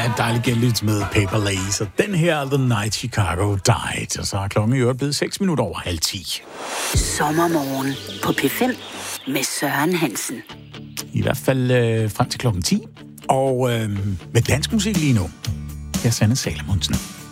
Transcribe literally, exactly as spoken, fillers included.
Ja, dejligt genlydt med Paper Lace. Og den her, The Night Chicago Died. Og så er klokken i øvrigt blevet seks minutter over halv ti. Sommermorgen på P fem med Søren Hansen. I hvert fald øh, frem til klokken ti. Og øh, med dansk musik lige nu. Her er Sanne Salomonsen.